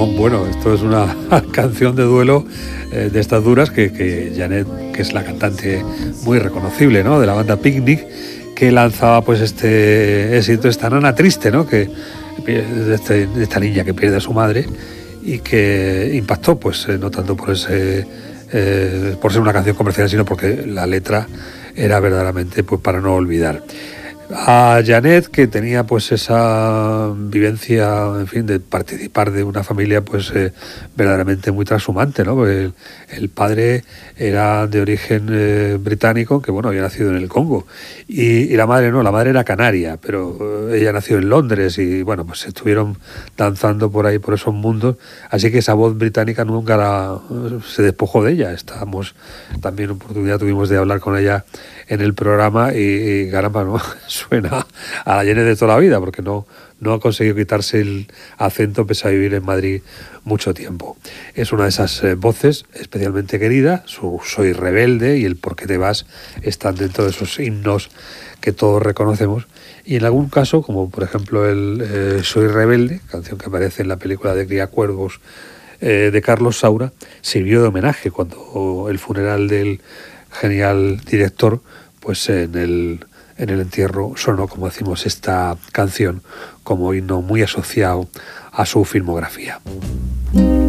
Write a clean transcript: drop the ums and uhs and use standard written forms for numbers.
Bueno, esto es una canción de duelo de estas duras que Janet, que es la cantante muy reconocible, ¿no?, de la banda Picnic, que lanzaba pues este éxito, esta nana triste, ¿no?, que de esta niña que pierde a su madre y que impactó, pues no tanto por ese por ser una canción comercial, sino porque la letra era verdaderamente pues para no olvidar. A Janet, que tenía pues esa vivencia, en fin, de participar de una familia pues verdaderamente muy transhumante, ¿no? Porque el era de origen británico, que bueno, había nacido en el Congo, y la madre no, la madre era canaria, pero ella nació en Londres y bueno, pues estuvieron danzando por ahí, por esos mundos, así que esa voz británica nunca se despojó de ella. Estábamos también, oportunidad tuvimos de hablar con ella en el programa y caramba, ¿no? Suena a la Janet de toda la vida, porque no ha conseguido quitarse el acento pese a vivir en Madrid mucho tiempo. Es una de esas voces especialmente querida. Su Soy rebelde y el Por qué te vas están dentro de esos himnos que todos reconocemos, y en algún caso, como por ejemplo el Soy rebelde, canción que aparece en la película de Criacuervos de Carlos Saura, sirvió de homenaje cuando el funeral del genial director, pues en el entierro sonó, como decimos, esta canción como himno muy asociado a su filmografía.